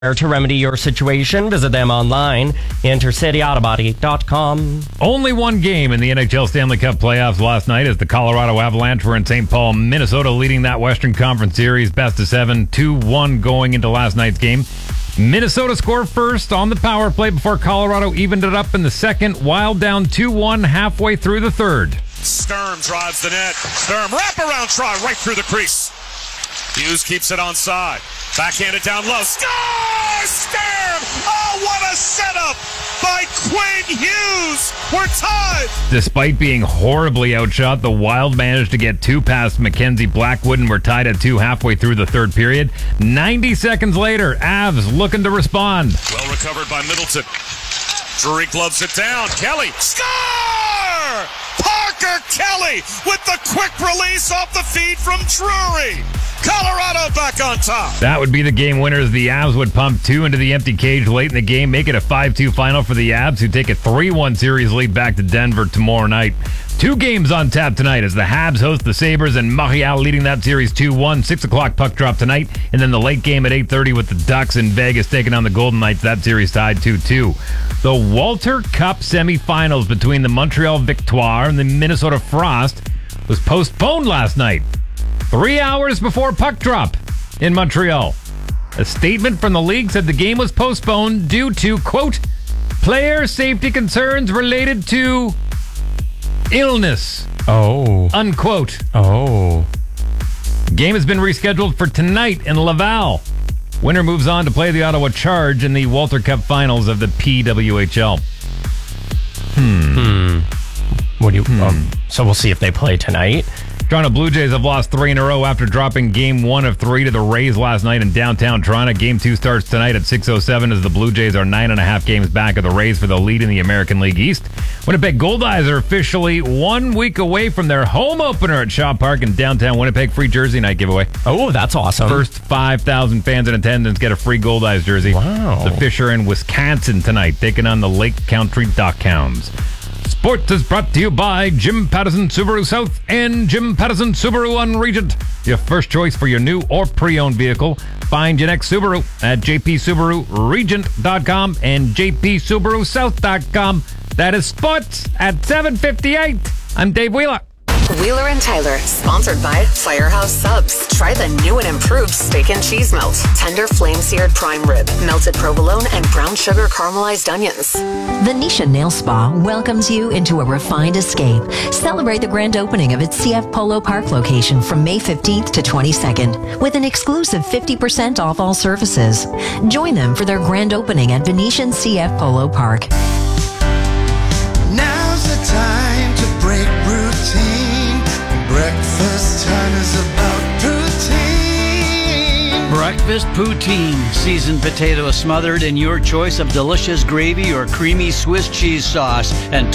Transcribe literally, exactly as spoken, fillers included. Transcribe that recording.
To remedy your situation, visit them online, intercity auto body dot com. Only one game in the N H L Stanley Cup playoffs last night as the Colorado Avalanche were in Saint Paul, Minnesota, leading that Western Conference Series best of seven, two one going into last night's game. Minnesota scored first on the power play before Colorado evened it up in the second, Wild down two one halfway through the third. Sturm drives the net. Sturm wraparound try right through the crease. Hughes keeps it on side. Backhanded down low. Score! Sturm! Oh, what a setup by Quinn Hughes! We're tied! Despite being horribly outshot, the Wild managed to get two past Mackenzie Blackwood and were tied at two halfway through the third period. ninety seconds later, Avs looking to respond. Well recovered by Middleton. Drury gloves it down. Kelly. Score! Parker Kelly with the quick release off the feed from Drury. Colorado back on top. That would be the game winners. The Avs would pump two into the empty cage late in the game, make it a five two final for the Avs, who take a three one series lead back to Denver tomorrow night. Two games on tap tonight as the Habs host the Sabres and Montreal leading that series two one. six o'clock puck drop tonight, and then the late game at eight thirty with the Ducks in Vegas taking on the Golden Knights. That series tied two two. The Walter Cup semifinals between the Montreal Victoire and the Minnesota Frost was postponed last night. Three hours before puck drop in Montreal. A statement from the league said the game was postponed due to, quote, player safety concerns related to illness. Oh. Unquote. Oh. Game has been rescheduled for tonight in Laval. Winner moves on to play the Ottawa Charge in the Walter Cup finals of the P W H L. Hmm. Hmm. What do you... Hmm. Um, so we'll see if they play tonight. Toronto Blue Jays have lost three in a row after dropping game one of three to the Rays last night in downtown Toronto. Game two starts tonight at six oh seven as the Blue Jays are nine and a half games back of the Rays for the lead in the American League East. Winnipeg Goldeyes are officially one week away from their home opener at Shaw Park in downtown Winnipeg. Free jersey night giveaway. Oh, that's awesome. First five thousand fans in attendance get a free Goldeyes jersey. Wow. The Fish are in Wisconsin tonight, taking on the Lake Country Duckhounds. Sports is brought to you by Jim Pattison Subaru South and Jim Pattison Subaru on Regent. Your first choice for your new or pre-owned vehicle. Find your next Subaru at j p subaru regent dot com and j p subaru south dot com. That is sports at seven fifty-eight. I'm Dave Wheeler. Wheeler and Tyler, sponsored by Firehouse Subs. Try the new and improved steak and cheese melt. Tender flame-seared prime rib, melted provolone, and brown sugar caramelized onions. Venetia Nail Spa welcomes you into a refined escape. Celebrate the grand opening of its C F Polo Park location from May fifteenth to twenty-second with an exclusive fifty percent off all services. Join them for their grand opening at Venetian C F Polo Park. Now's the time to break routine. Breakfast time is about poutine. Breakfast poutine. Seasoned potato smothered in your choice of delicious gravy or creamy Swiss cheese sauce and